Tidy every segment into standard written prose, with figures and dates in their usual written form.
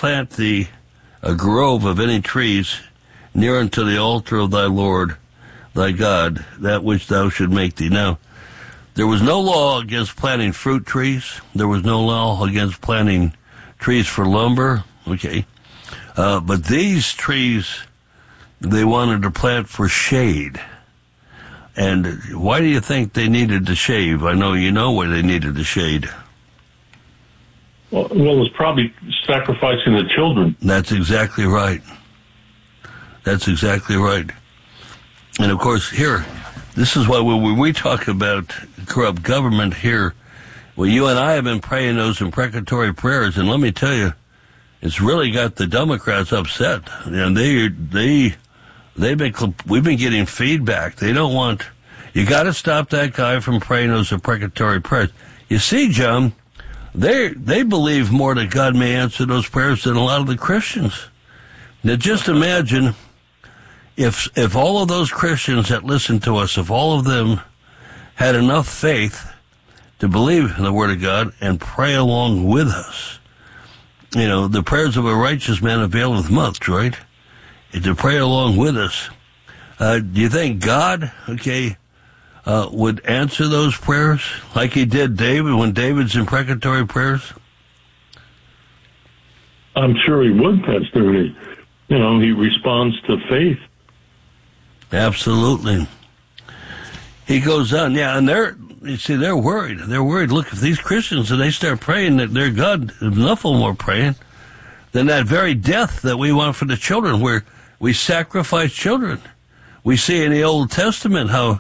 plant thee a grove of any trees near unto the altar of thy Lord thy God, that which thou should make thee. Now, there was no law against planting fruit trees. There was no law against planting trees for lumber. Okay. But these trees, they wanted to plant for shade. And why do you think they needed to shave? I know you know why they needed to shade. Well, it was probably sacrificing the children. That's exactly right. That's exactly right. And of course, here, this is why when we talk about corrupt government here, well, you and I have been praying those imprecatory prayers, and let me tell you, it's really got the Democrats upset. And we've been getting feedback. They don't want, you got to stop that guy from praying those imprecatory prayers. You see, John, they believe more that God may answer those prayers than a lot of the Christians. Now, just imagine if all of those Christians that listen to us, if all of them had enough faith to believe in the Word of God and pray along with us. You know, the prayers of a righteous man availeth much, right? To pray along with us. Do you think God, would answer those prayers like he did David when David's imprecatory prayers? I'm sure he would, Pastor. He responds to faith. Absolutely. He goes on, and they're worried. They're worried. Look, if these Christians, and they start praying that their God, enough of them are praying, then that very death that we want for the children, where we sacrifice children. We see in the Old Testament how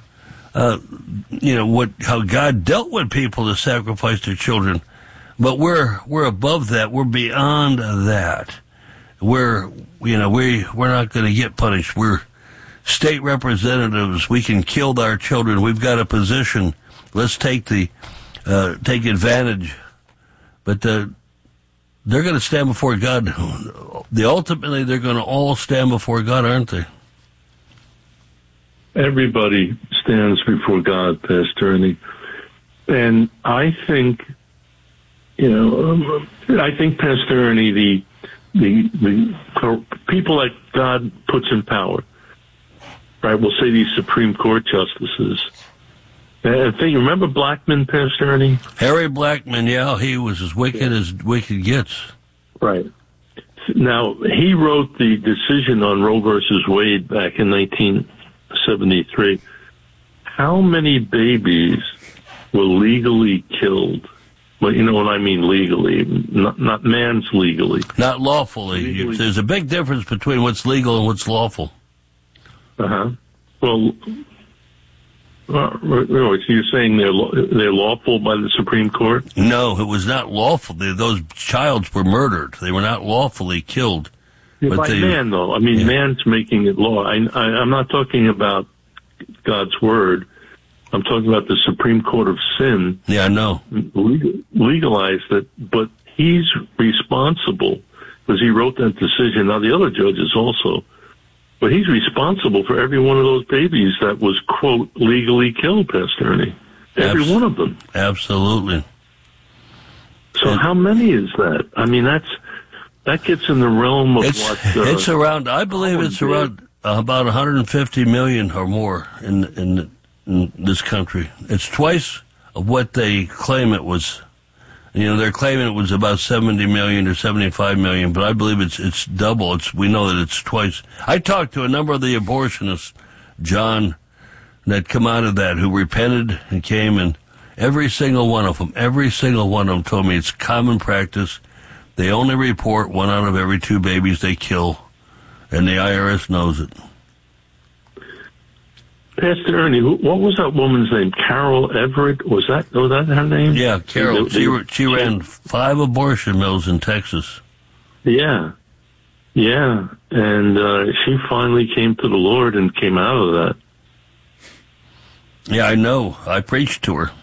God dealt with people to sacrifice their children. But we're above that. We're beyond that. We're not going to get punished. We're state representatives. We can kill our children. We've got a position. Let's take advantage. But they're going to stand before God. Ultimately, they're going to all stand before God, aren't they? Everybody stands before God, Pastor Ernie. And I think, Pastor Ernie, the people that God puts in power, right? We'll say these Supreme Court justices. I think you remember Blackmun, Pastor Ernie? Harry Blackmun, yeah, he was as wicked gets. Right. Now, he wrote the decision on Roe versus Wade back in 1973. How many babies were legally killed? Well, you know what I mean legally, not man's legally. Not lawfully. Legally. There's a big difference between what's legal and what's lawful. Uh-huh. Well, so you're saying they're lawful by the Supreme Court? No, it was not lawful. Those childs were murdered. They were not lawfully killed. Yeah, by man, though. I mean, man's making it law. I'm not talking about God's word. I'm talking about the Supreme Court of Sin. Yeah, I know. Legalized it, but he's responsible because he wrote that decision. Now, the other judges also. But he's responsible for every one of those babies that was, quote, legally killed, Pastor Ernie. Every one of them. Absolutely. So how many is that? I mean, that gets in the realm of it's around, I believe it's around about 150 million or more in this country. It's twice of what they claim it was. They're claiming it was about 70 million or 75 million, but I believe it's double. We know that it's twice. I talked to a number of the abortionists, John, that come out of that, who repented and came, and every single one of them told me it's common practice. They only report 1 out of every 2 babies they kill, and the IRS knows it. Pastor Ernie, what was that woman's name? Carol Everett? Was that her name? Yeah, Carol. She ran 5 abortion mills in Texas. Yeah. Yeah. And she finally came to the Lord and came out of that. Yeah, I know. I preached to her.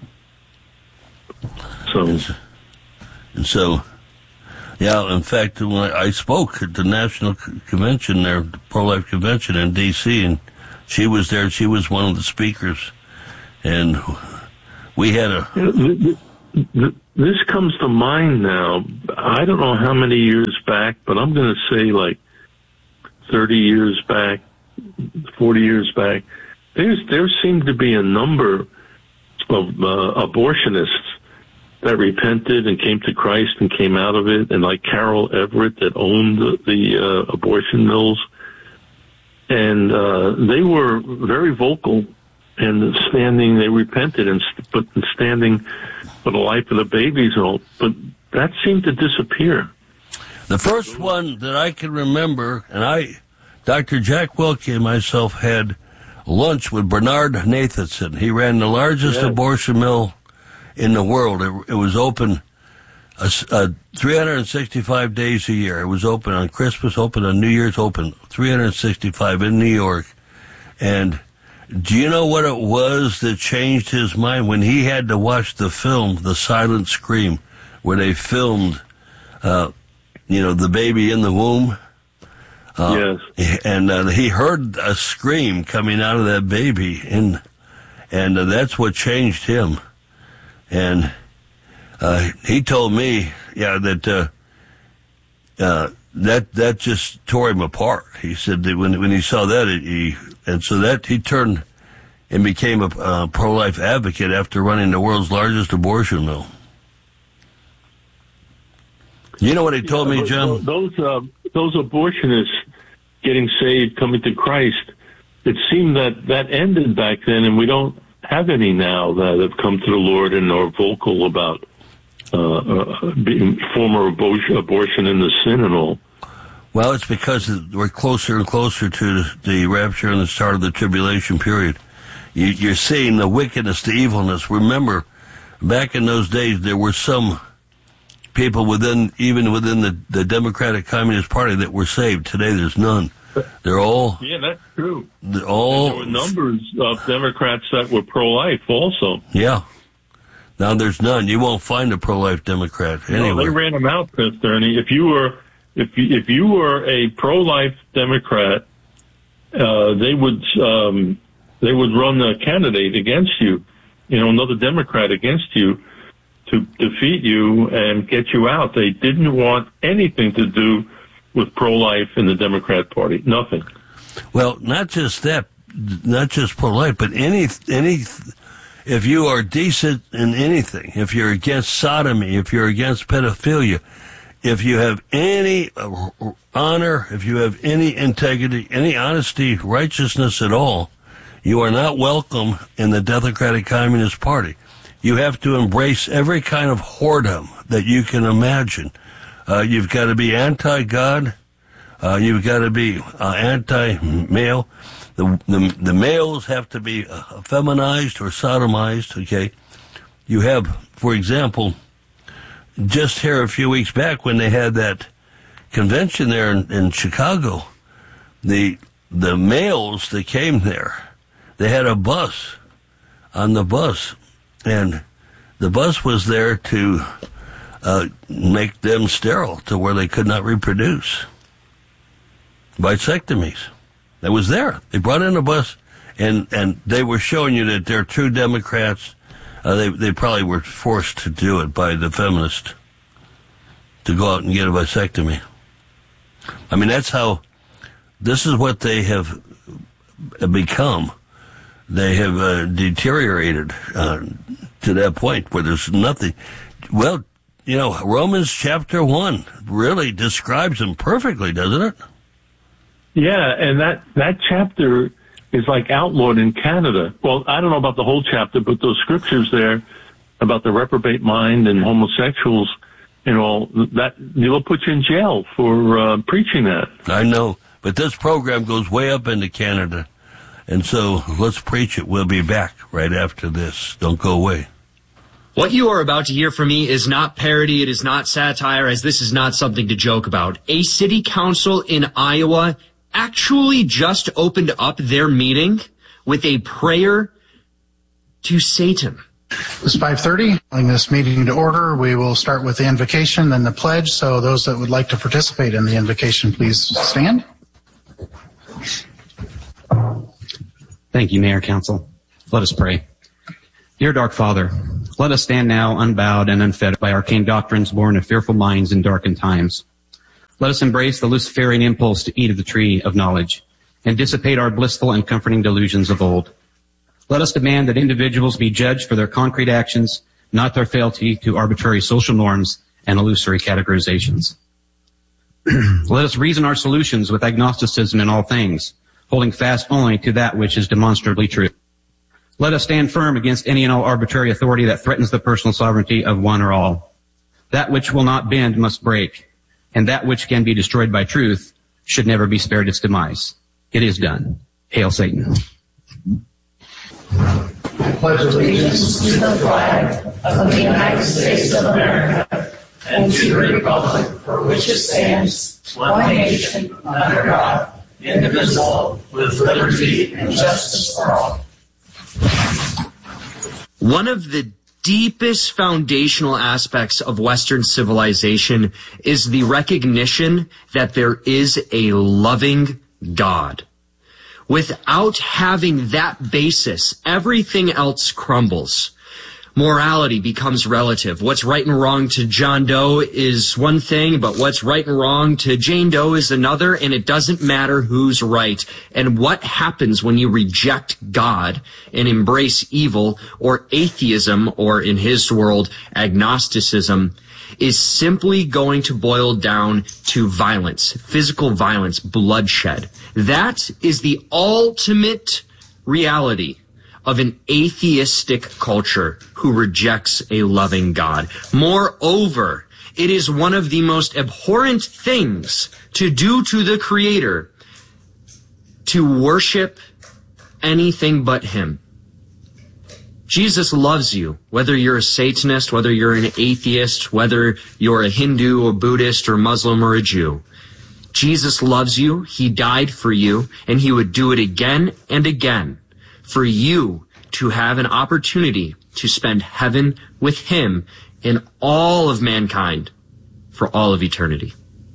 So, yeah, in fact, when I spoke at the National Convention there, the Pro-Life Convention in D.C., and she was there. She was one of the speakers, and we had the this comes to mind now. I don't know how many years back, but I'm going to say like 30 years back, 40 years back. There seemed to be a number of abortionists that repented and came to Christ and came out of it, and like Carol Everett that owned the abortion mills. And they were very vocal and standing, they repented and standing for the life of the babies and all. But that seemed to disappear. The first one that I can remember, and Dr. Jack Wilkie and myself had lunch with Bernard Nathanson. He ran the largest abortion mill in the world. It was open 365 days a year. It was open on Christmas, open on New Year's, open 365 in New York. And do you know what it was that changed his mind when he had to watch the film, The Silent Scream, where they filmed, the baby in the womb? Yes. And he heard a scream coming out of that baby, and that's what changed him. And he told me, that just tore him apart. He said that when he saw that, he turned and became a pro-life advocate after running the world's largest abortion mill. You know what he told me, John? Those abortionists getting saved, coming to Christ, it seemed that ended back then, and we don't have any now that have come to the Lord and are vocal about being former abortion in the sin and all. Well, it's because we're closer and closer to the rapture and the start of the tribulation period. You're seeing the wickedness, the evilness. Remember, back in those days, there were some people even within the Democratic Communist Party that were saved. Today, there's none. They're all... Yeah, that's true. There were numbers of Democrats that were pro-life also. Yeah. Now there's none. You won't find a pro-life Democrat anywhere. No, they ran them out, Pastor Ernie. If you were a pro-life Democrat, they would run a candidate against you, another Democrat against you, to defeat you and get you out. They didn't want anything to do with pro-life in the Democrat Party. Nothing. Well, not just that, not just pro-life, but any. If you are decent in anything, if you're against sodomy, if you're against pedophilia, if you have any honor, if you have any integrity, any honesty, righteousness at all, you are not welcome in the Democratic Communist Party. You have to embrace every kind of whoredom that you can imagine. You've got to be anti-God. You've got to be anti-male. The males have to be feminized or sodomized, okay? You have, for example, just here a few weeks back when they had that convention there in Chicago, the males that came there, they had a bus on the bus, and the bus was there to make them sterile to where they could not reproduce. Vasectomies. That was there. They brought in a bus, and they were showing you that they're true Democrats. They probably were forced to do it by the feminists to go out and get a vasectomy. I mean, this is what they have become. They have deteriorated to that point where there's nothing. Well, Romans chapter 1 really describes them perfectly, doesn't it? Yeah, and that chapter is like outlawed in Canada. Well, I don't know about the whole chapter, but those scriptures there about the reprobate mind and homosexuals and all, that they'll put you in jail for preaching that. I know, but this program goes way up into Canada, and so let's preach it. We'll be back right after this. Don't go away. What you are about to hear from me is not parody, it is not satire, as this is not something to joke about. A city council in Iowa actually just opened up their meeting with a prayer to Satan. It's 5:30. Calling this meeting to order. We will start with the invocation, then the pledge. So those that would like to participate in the invocation, please stand. Thank you, Mayor, Council. Let us pray. Dear Dark Father, Let us stand now unbowed and unfettered by arcane doctrines born of fearful minds in darkened times. Let us embrace the Luciferian impulse to eat of the tree of knowledge and dissipate our blissful and comforting delusions of old. Let us demand that individuals be judged for their concrete actions, not their fealty to arbitrary social norms and illusory categorizations. Let us reason our solutions with agnosticism in all things, holding fast only to that which is demonstrably true. Let us stand firm against any and all arbitrary authority that threatens the personal sovereignty of one or all. That which will not bend must break, and that which can be destroyed by truth should never be spared its demise. It is done. Hail Satan. I pledge allegiance to the flag of the United States of America and to the republic for which it stands, one nation, under God, indivisible, with liberty and justice for all. One of the deepest foundational aspects of Western civilization is the recognition that there is a loving God. Without having that basis, everything else crumbles. Morality becomes relative. What's right and wrong to John Doe is one thing, but what's right and wrong to Jane Doe is another, and it doesn't matter who's right. And what happens when you reject God and embrace evil or atheism, or in his world, agnosticism, is simply going to boil down to violence, physical violence, bloodshed. That is the ultimate reality of an atheistic culture who rejects a loving God. Moreover, it is one of the most abhorrent things to do to the Creator to worship anything but Him. Jesus loves you, whether you're a Satanist, whether you're an atheist, whether you're a Hindu, a Buddhist, or Muslim, or a Jew. Jesus loves you, He died for you, and He would do it again and again for you to have an opportunity to spend heaven with Him and all of mankind for all of eternity.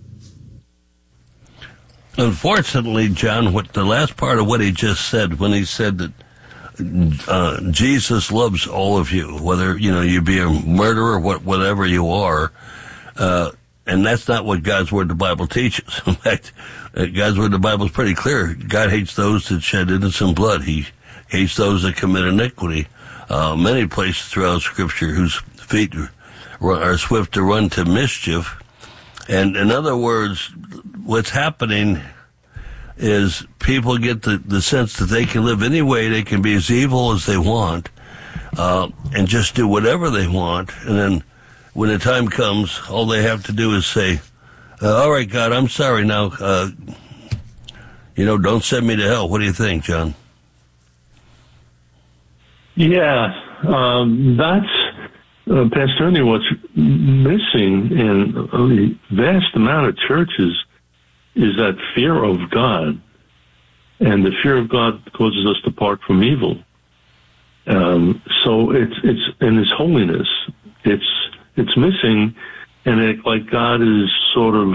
Unfortunately, John, what the last part of what he just said, when he said that Jesus loves all of you, whether you be a murderer, whatever you are, and that's not what God's Word, the Bible, teaches. In fact, God's Word, the Bible, is pretty clear. God hates those that shed innocent blood. He hates those that commit iniquity. Many places throughout Scripture whose feet are swift to run to mischief. And in other words, what's happening is people get the sense that they can live any way, they can be as evil as they want, and just do whatever they want. And then when the time comes, all they have to do is say, all right, God, I'm sorry now. Don't send me to hell. What do you think, John? Yeah, that's, Pastor Ernie, what's missing in a vast amount of churches is that fear of God. And the fear of God causes us to part from evil. So it's in His holiness. It's missing, and like God is sort of,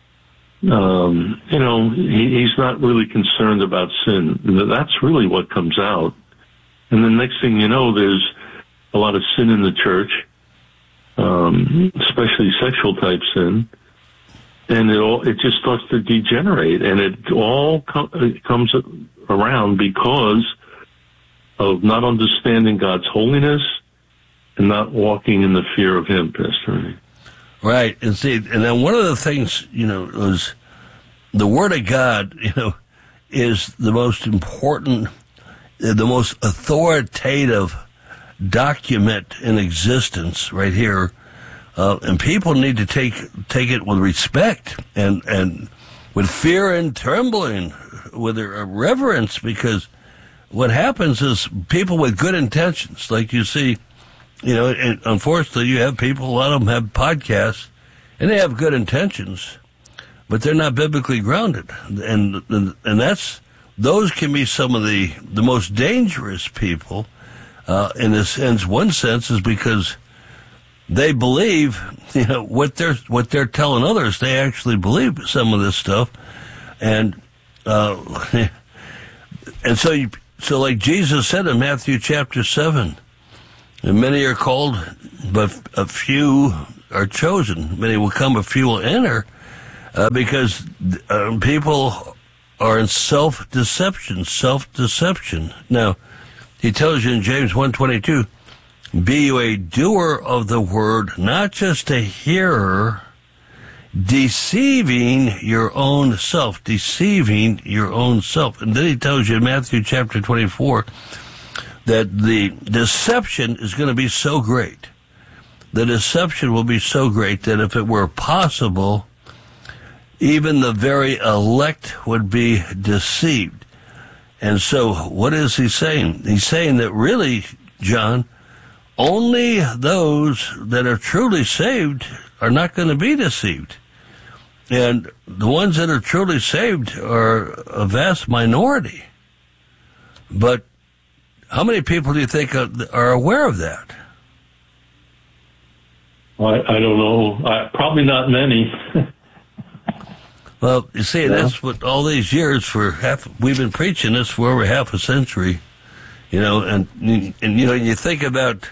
He's not really concerned about sin. That's really what comes out. And the next thing you know, there's a lot of sin in the church, especially sexual type sin, and it just starts to degenerate, and it all comes around because of not understanding God's holiness and not walking in the fear of Him, Pastor Ernie. Right, and see, and then one of the things, is the Word of God, is the most important, the most authoritative document in existence right here, and people need to take it with respect and with fear and trembling, with a reverence, because what happens is people with good intentions, like you see, and unfortunately you have people, a lot of them have podcasts, and they have good intentions, but they're not biblically grounded, and those can be some of the most dangerous people, in a sense. One sense is because they believe, what they're telling others. They actually believe some of this stuff, and so like Jesus said in Matthew chapter 7, And many are called, but a few are chosen. Many will come, a few will enter, because people are in self-deception. Now, he tells you in James 1:22, be you a doer of the word, not just a hearer, deceiving your own self. And then he tells you in Matthew chapter 24 that the deception is going to be so great. The deception will be so great that if it were possible, even the very elect would be deceived. And so what is he saying? He's saying that really, John, only those that are truly saved are not going to be deceived. And the ones that are truly saved are a vast minority. But how many people do you think are aware of that? I don't know. Probably not many. Well, you see, that's what all these years we've been preaching this for over half a century, and you think about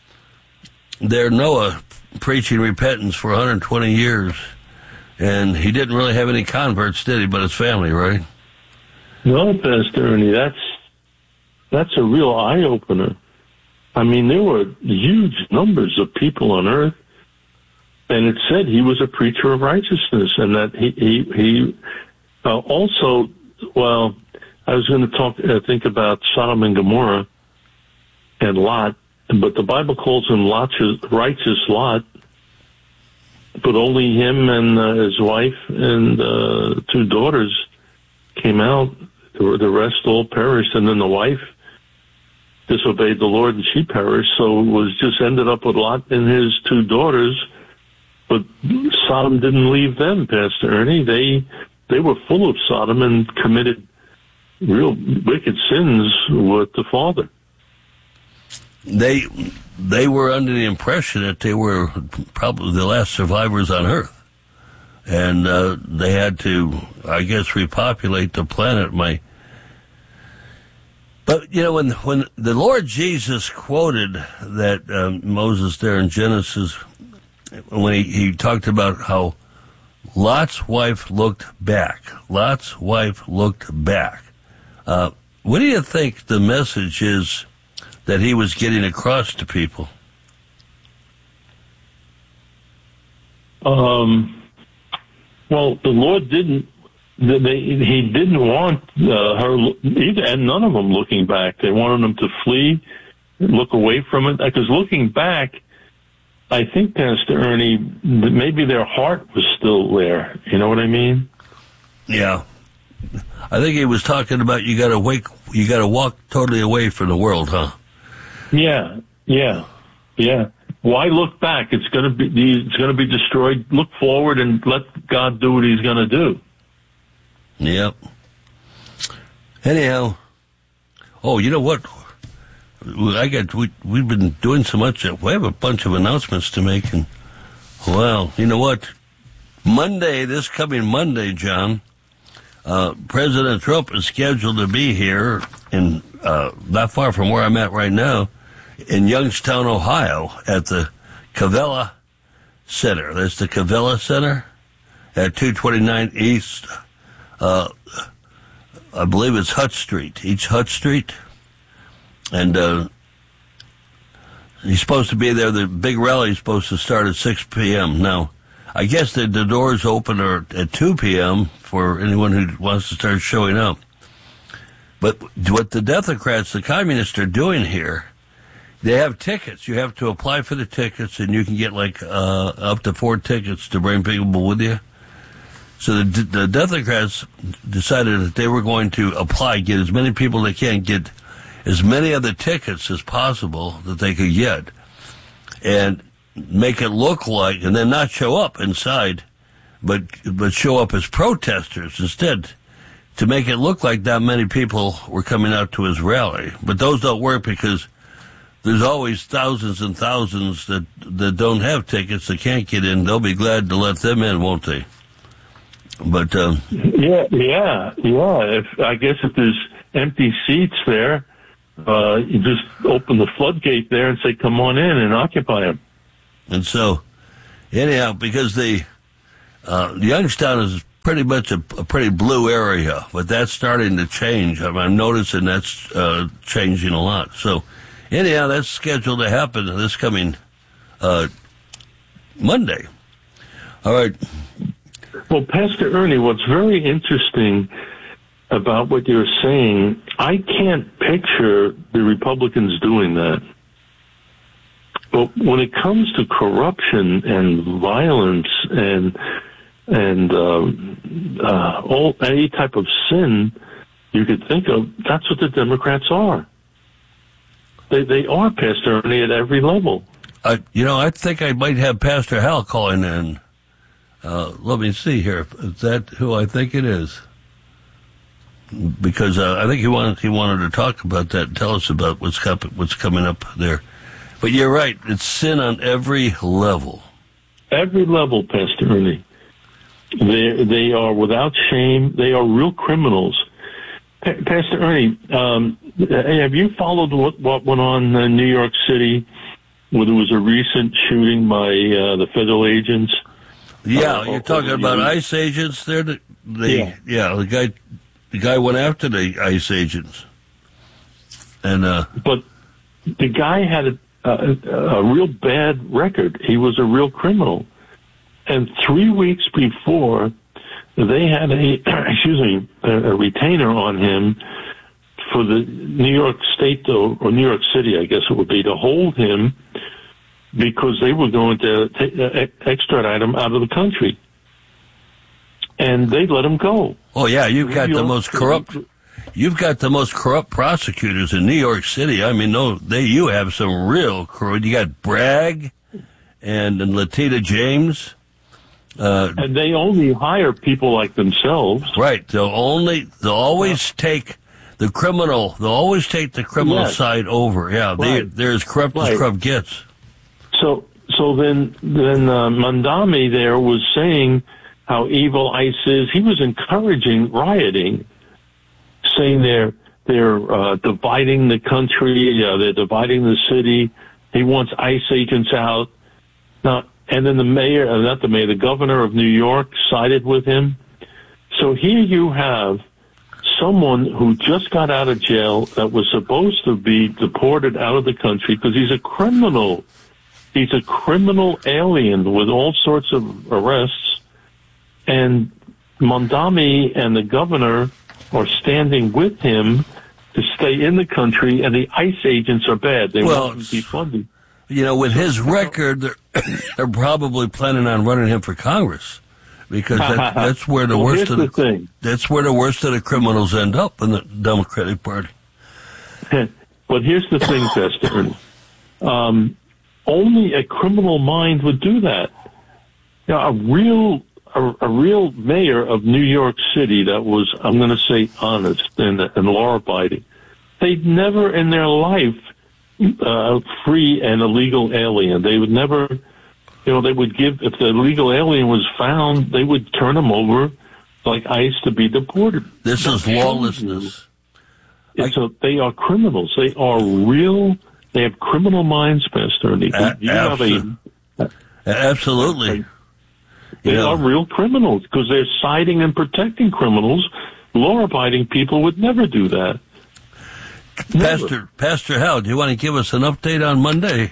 Noah preaching repentance for 120 years, and he didn't really have any converts, did he, but his family, right? No, Pastor Ernie, that's a real eye-opener. I mean, there were huge numbers of people on earth, and it said he was a preacher of righteousness, and that he also, well, I was going to think about Sodom and Gomorrah and Lot, but the Bible calls him righteous Lot, but only him and his wife and 2 daughters came out. The rest all perished, and then the wife disobeyed the Lord and she perished, so it was just ended up with Lot and his 2 daughters. But Sodom didn't leave them, Pastor Ernie. They were full of Sodom and committed real wicked sins with the father. They were under the impression that they were probably the last survivors on Earth, and they had to, I guess, repopulate the planet. But when the Lord Jesus quoted that Moses there in Genesis, when he talked about how Lot's wife looked back. What do you think the message is that he was getting across to people? Well, the Lord didn't. He didn't want her either, and none of them looking back. They wanted them to flee, look away from it. Because looking back, I think, Pastor Ernie, maybe their heart was still there. You know what I mean? Yeah. I think he was talking about you got to walk totally away from the world, huh? Yeah. Why look back? It's going to be destroyed. Look forward and let God do what He's going to do. Yep. Anyhow, you know what? We've been doing so much. We have a bunch of announcements to make, and well, you know what? This coming Monday, John, President Trump is scheduled to be here in not far from where I'm at right now, in Youngstown, Ohio, at the Cavella Center. That's the Cavella Center at 229 East. I believe it's Hutch Street, Hutch Street. And he's supposed to be there. The big rally is supposed to start at 6 p.m. Now, I guess the doors open at 2 p.m. for anyone who wants to start showing up. But what the Democrats, the communists, are doing here, they have tickets. You have to apply for the tickets, and you can get up to 4 tickets to bring people with you. So the Democrats decided that they were going to get as many people they can, get as many of the tickets as possible that they could get, and make it look like, and then not show up inside, but show up as protesters instead, to make it look like that many people were coming out to his rally. But those don't work, because there's always thousands and thousands that don't have tickets, that can't get in. They'll be glad to let them in, won't they? But yeah. I guess if there's empty seats there, You just open the floodgate there and say, "Come on in and occupy them." And so, anyhow, because Youngstown is pretty much a pretty blue area, but that's starting to change. I'm noticing that's changing a lot. So, anyhow, that's scheduled to happen this coming Monday. All right. Well, Pastor Ernie, what's very interesting about what you're saying, I can't picture the Republicans doing that. But when it comes to corruption and violence and any type of sin you could think of, that's what the Democrats are. They are, Pastor Ernie, at every level. I think I might have Pastor Hal calling in. Let me see here. Is that who I think it is? Because I think he wanted to talk about that and tell us about what's coming up there. But you're right. It's sin on every level. Every level, Pastor Ernie. They are without shame. They are real criminals. Pastor Ernie, have you followed what went on in New York City, where there was a recent shooting by the federal agents? Yeah, you're talking about ICE agents there. The guy went after the ICE agents, and but the guy had a real bad record. He was a real criminal, and 3 weeks before, they had a retainer on him for the New York State or New York City, I guess it would be, to hold him because they were going to extradite him out of the country. And they let him go. Oh yeah, you've got the most corrupt prosecutors in New York City. I mean, you have some real corrupt. You got Bragg and Letitia James. And they only hire people like themselves. Right. They'll always take the criminal. They'll always take the criminal side over. Yeah. Right. They're as corrupt as corrupt gets. So then Mandami there was saying how evil ICE is. He was encouraging rioting, saying they're dividing the country, they're dividing the city. He wants ICE agents out. Now, and then the governor of New York sided with him. So here you have someone who just got out of jail that was supposed to be deported out of the country because he's a criminal. He's a criminal alien with all sorts of arrests. And Mandami and the governor are standing with him to stay in the country, and the ICE agents are bad. They want him to be funded. With his record, they're probably planning on running him for Congress because that's where the worst of that's where the worst of the criminals end up in the Democratic Party. But here's the thing, Pastor. Only a criminal mind would do that. A real mayor of New York City that was, I'm going to say, honest and law-abiding, they'd never in their life free an illegal alien. They would never, they would give, if the illegal alien was found, they would turn him over like ICE to be deported. This is lawlessness. They are criminals. They are real. They have criminal minds, Pastor. Absolutely. They are real criminals because they're siding and protecting criminals. Law-abiding people would never do that. Pastor Hal, do you want to give us an update on Monday?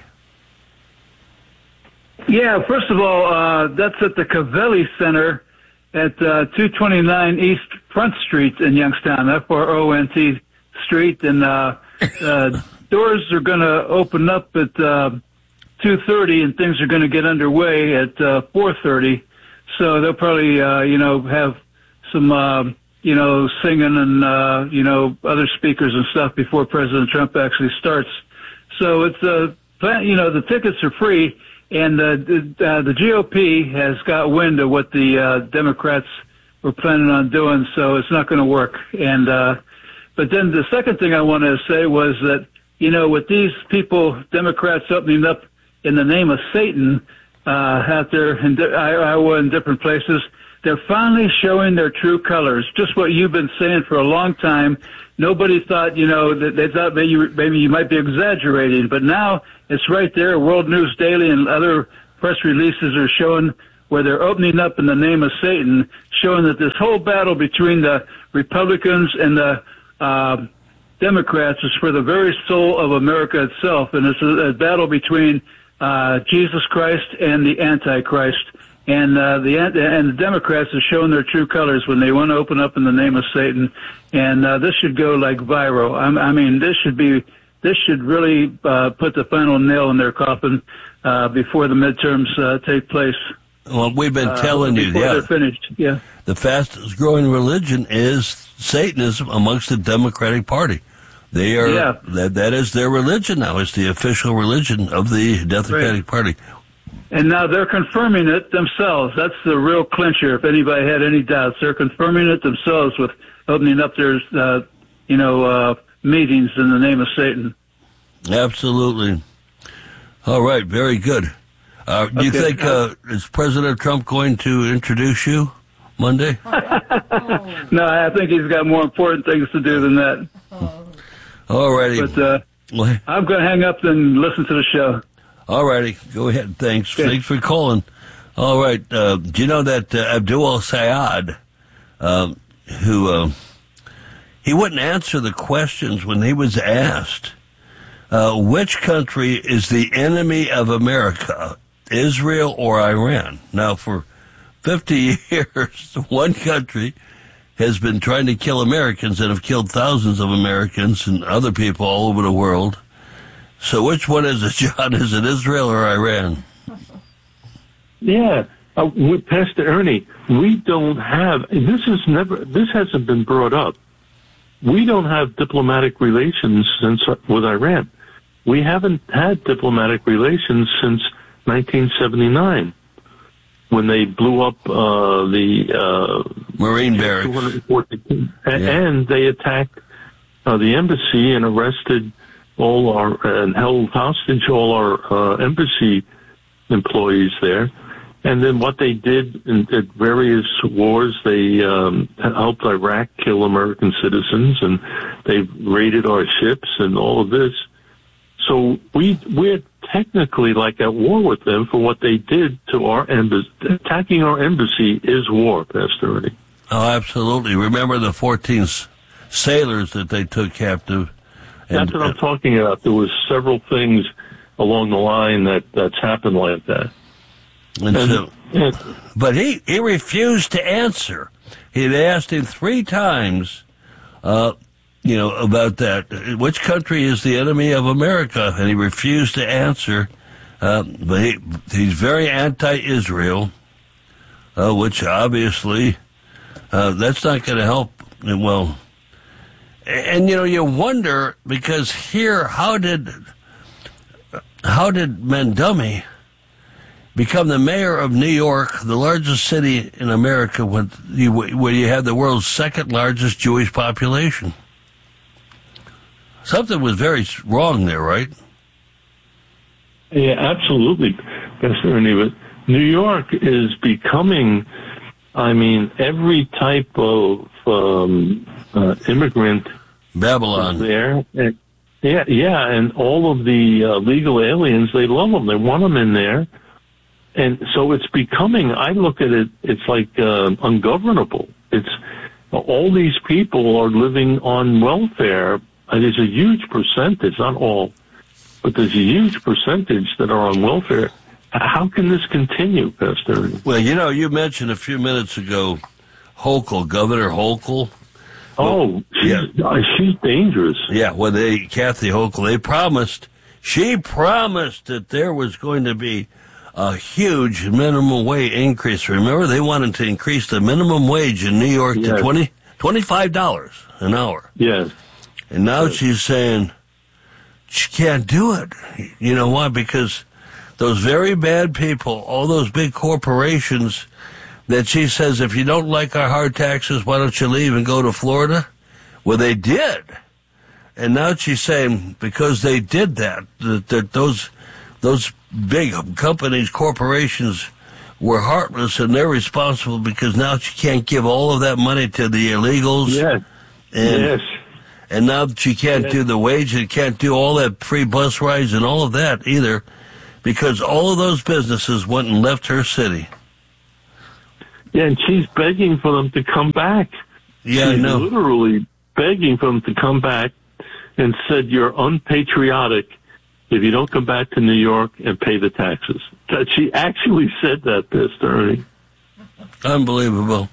Yeah, first of all, that's at the Covelli Center at 229 East Front Street in Youngstown, Front Street, and doors are going to open up at 2:30, and things are going to get underway at 4:30. So they'll probably, have some, singing and, other speakers and stuff before President Trump actually starts. So it's the tickets are free, and the GOP has got wind of what the Democrats were planning on doing, so it's not going to work. And but then the second thing I wanted to say was that, with these people, Democrats opening up in the name of Satan out there in Iowa and different places, they're finally showing their true colors. Just what you've been saying for a long time. Nobody thought, that they thought maybe you might be exaggerating, but now it's right there. World News Daily and other press releases are showing where they're opening up in the name of Satan, showing that this whole battle between the Republicans and the Democrats is for the very soul of America itself, and it's a battle between Jesus Christ and the Antichrist. And the Democrats have shown their true colors when they want to open up in the name of Satan, and this should go like viral. I mean, this should really put the final nail in their coffin before the midterms take place. Well, we've been telling you, they're finished. Yeah, the fastest growing religion is Satanism amongst the Democratic Party. They are that is their religion now. It's the official religion of the Democratic Party. And now they're confirming it themselves. That's the real clincher. If anybody had any doubts, they're confirming it themselves with opening up their, meetings in the name of Satan. Absolutely. All right. Very good. Do you think is President Trump going to introduce you Monday? No, I think he's got more important things to do than that. All righty. But I'm going to hang up and listen to the show. All righty. Go ahead. Thanks. Okay. Thanks for calling. All right. Do you know that Abdul Sayed, who he wouldn't answer the questions when he was asked, which country is the enemy of America, Israel or Iran? Now, for 50 years, one country has been trying to kill Americans and have killed thousands of Americans and other people all over the world. So which one is it, John? Is it Israel or Iran? Yeah. With Pastor Ernie, we don't have, this hasn't been brought up. We don't have diplomatic relations with Iran. We haven't had diplomatic relations since 1979 when they blew up the Marine barracks. And they attacked the embassy and arrested and held hostage all our embassy employees there. And then what they did at various wars, they helped Iraq kill American citizens, and they raided our ships and all of this. So we're technically like at war with them for what they did to our embassy. Attacking our embassy is war, Pastor Ernie. Oh, absolutely. Remember the 14 sailors that they took captive? That's what I'm talking about. There was several things along the line that's happened like that. But he refused to answer. He'd asked him 3 times, about that. Which country is the enemy of America? And he refused to answer. But he's very anti-Israel, which obviously that's not going to help. Well, and you wonder, because here, how did Mandumi become the mayor of New York, the largest city in America, where you have the world's second largest Jewish population? Something was very wrong there, right? Yeah, absolutely, Pastor Ernie. But New York is becoming, every type of immigrant Babylon there. And all of the legal aliens, they love them. They want them in there. And so it's becoming, I look at it, it's like ungovernable. It's all these people are living on welfare. There's a huge percentage, not all, but there's a huge percentage that are on welfare. How can this continue, Pastor? Well, you mentioned a few minutes ago Hochul, Governor Hochul. She's dangerous. Yeah, Kathy Hochul, she promised that there was going to be a huge minimum wage increase. Remember, they wanted to increase the minimum wage in New York to $25 an hour. Yes. And now she's saying she can't do it. You know why? Because those very bad people, all those big corporations that she says, if you don't like our hard taxes, why don't you leave and go to Florida? Well, they did. And now she's saying because they did that those big companies, corporations were heartless and they're responsible because now she can't give all of that money to the illegals. Yes. Yes. And now she can't do the wage and can't do all that free bus rides and all of that either because all of those businesses went and left her city. Yeah, and she's begging for them to come back. Yeah, I know. She's literally begging for them to come back and said, you're unpatriotic if you don't come back to New York and pay the taxes. She actually said that, Pastor Ernie. Unbelievable.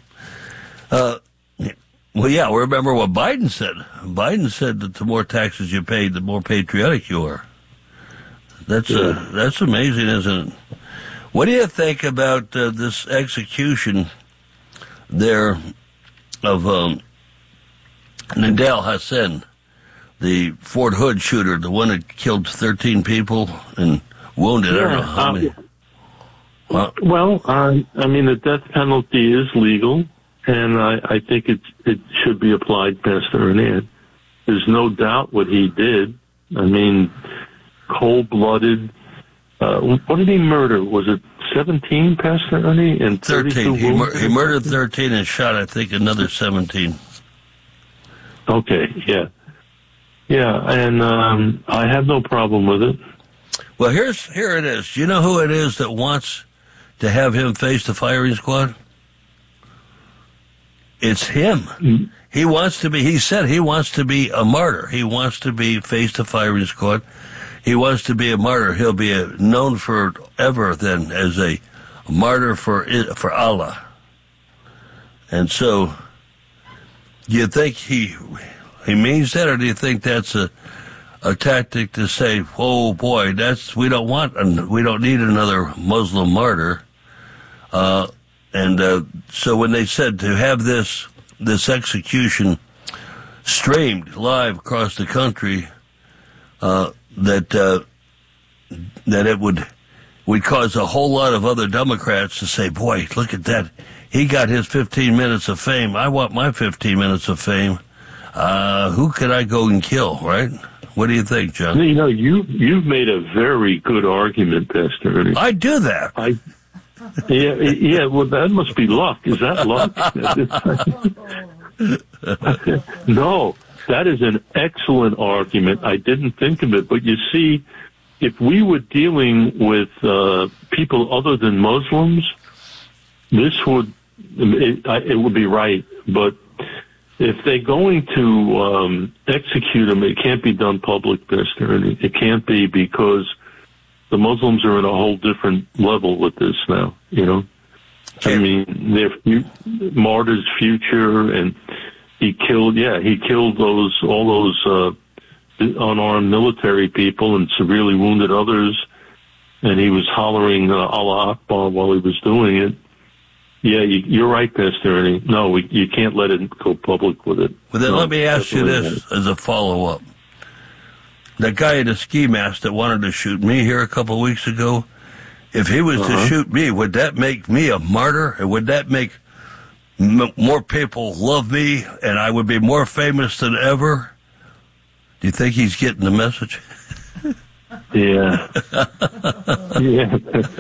Well, yeah, remember what Biden said. Biden said that the more taxes you pay, the more patriotic you are. That's amazing, isn't it? What do you think about this execution there of Nidal Hasan, the Fort Hood shooter, the one that killed 13 people and wounded, I don't know how many. I mean, the death penalty is legal, and I think it should be applied, Pastor Ernie. There's no doubt what he did. I mean, cold-blooded. What did he murder? Was it 17, Pastor Ernie? And 13. He murdered 13 and shot, I think, another 17. Okay, yeah. Yeah, and I have no problem with it. Well, here it is. Do you know who it is that wants to have him face the firing squad? It's him. Mm-hmm. He said he wants to be a martyr. He wants to be face the firing squad. He wants to be a martyr. He'll be known forever then as a martyr for Allah. And so, do you think he means that, or do you think that's a tactic to say, "Oh boy, we don't need another Muslim martyr"? So when they said to have this execution streamed live across the country, that it would cause a whole lot of other Democrats to say, boy, look at that. He got his 15 minutes of fame. I want my 15 minutes of fame. Who could I go and kill, right? What do you think, John? You know, you've made a very good argument, Pastor Ernie. I do that. Yeah, well, that must be luck. Is that luck? No. That is an excellent argument. I didn't think of it, but you see, if we were dealing with people other than Muslims, it would be right. But if they're going to execute them, it can't be done public, Pastor Ernie. It can't be, because the Muslims are in a whole different level with this now. You know, I mean, they're martyrs' future, and he killed all those unarmed military people and severely wounded others, and he was hollering Allah Akbar while he was doing it. Yeah, you're right, Pastor Ernie. No, you can't let it go public with it. Well, then let me ask you this as a follow-up. That guy at a ski mask that wanted to shoot me here a couple of weeks ago, if he was to shoot me, would that make me a martyr? And would that make more people love me, and I would be more famous than ever? Do you think he's getting the message? Yeah. Yeah.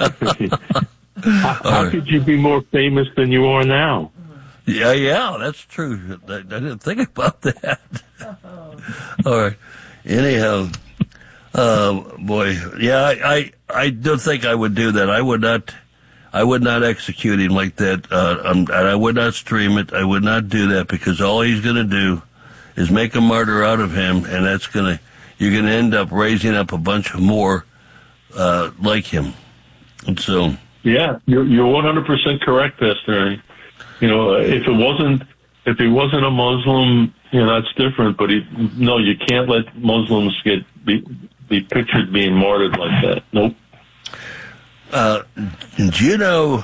How could you be more famous than you are now? Yeah, that's true. I didn't think about that. All right. Anyhow, boy, yeah, I don't think I would do that. I would not execute him like that, and I would not stream it. I would not do that, because all he's going to do is make a martyr out of him, and you're going to end up raising up a bunch more like him. And so, yeah, you're 100% correct, Pastor Ernie. You know, if he wasn't a Muslim, you know, that's different. But you can't let Muslims be pictured being martyred like that. Nope. Do you know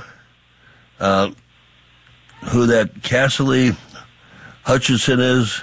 who that Cassidy Hutchinson is?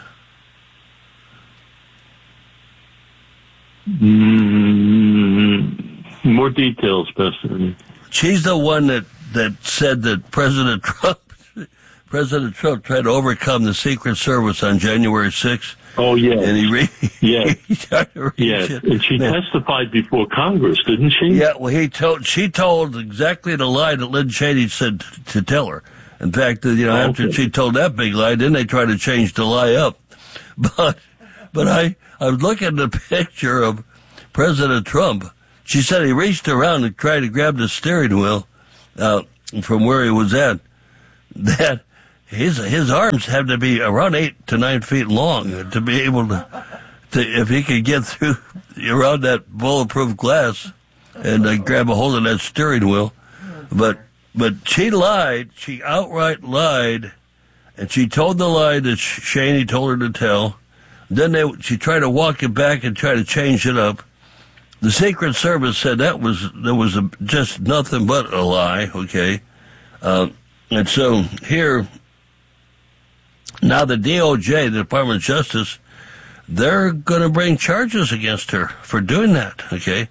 More details, Pastor. She's the one that said that President Trump tried to overcome the Secret Service on January 6th Oh, yeah. And he tried to reach it. And she testified before Congress, didn't she? Yeah, well, she told exactly the lie that Lynn Cheney said to tell her. In fact, after she told that big lie, then they tried to change the lie up. But I was looking at the picture of President Trump. She said he reached around and tried to grab the steering wheel from where he was at. That his arms have to be around 8 to 9 feet long to be able to if he could get through around that bulletproof glass and grab a hold of that steering wheel. But she lied. She outright lied, and she told the lie that Cheney told her to tell. Then she tried to walk it back and try to change it up. The Secret Service said there was just nothing but a lie. Okay, and so here now the DOJ, the Department of Justice, they're going to bring charges against her for doing that. Okay.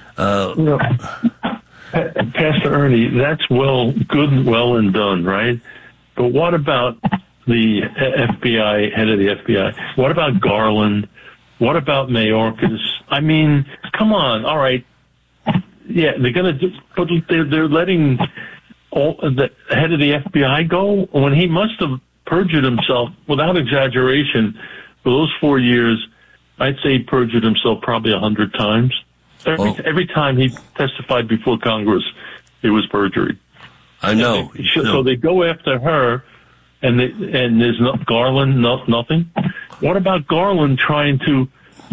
Pastor Ernie, that's good and done, right? But what about the FBI, head of the FBI? What about Garland? What about Mayorkas? I mean, come on. All right. Yeah, they're going to but they're letting the head of the FBI go when he must have perjured himself, without exaggeration, for those 4 years. I'd say he perjured himself probably 100 times. Every time he testified before Congress, it was perjury. I know. So they go after her, and there's Garland, nothing. What about Garland trying to,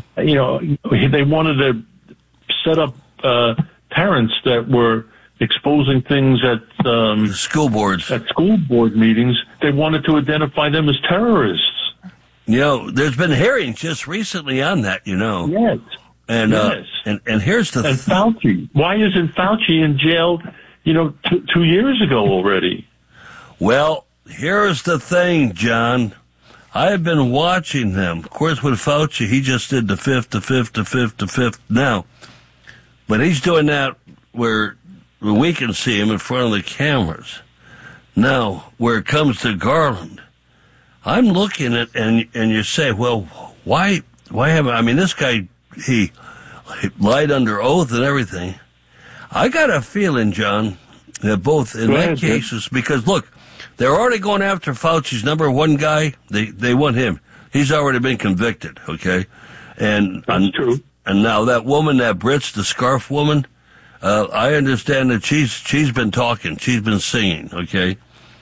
they wanted to set up parents that were exposing things at school boards, at school board meetings. They wanted to identify them as terrorists. There's been hearings just recently on that. Yes. And yes. And here's the and Fauci. Why isn't Fauci in jail? 2 years ago already. Well, here's the thing, John. I've been watching them. Of course, with Fauci, he just did the fifth now. But he's doing that where we can see him in front of the cameras. Now, where it comes to Garland, I'm looking at, and you say, well, why haven't, this guy, he lied under oath and everything. I got a feeling, John, that both in that cases, because look, they're already going after Fauci's number one guy. They want him. He's already been convicted, okay? And that's true. And now that woman, that Brits, the scarf woman, I understand that she's been talking. She's been singing, okay?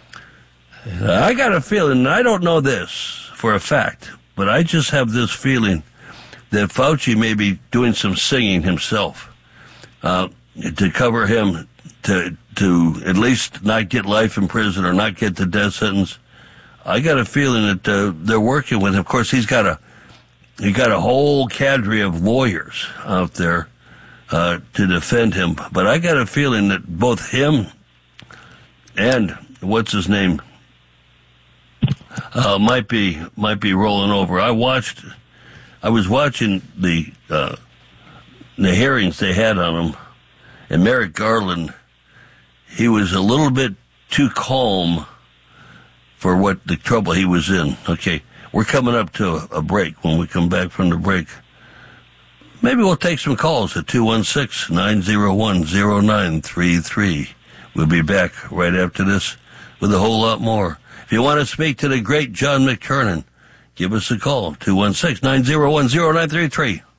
I got a feeling, and I don't know this for a fact, but I just have this feeling that Fauci may be doing some singing himself to cover him to at least not get life in prison or not get the death sentence. I got a feeling that they're working with him. Of course, he got a whole cadre of lawyers out there to defend him. But I got a feeling that both him and what's his name might be rolling over. I was watching the hearings they had on him, and Merrick Garland, he was a little bit too calm for what the trouble he was in. Okay, we're coming up to a break. When we come back from the break, maybe we'll take some calls at 216-901-0933. We'll be back right after this with a whole lot more. If you want to speak to the great John McTernan, give us a call, 216-901-0933.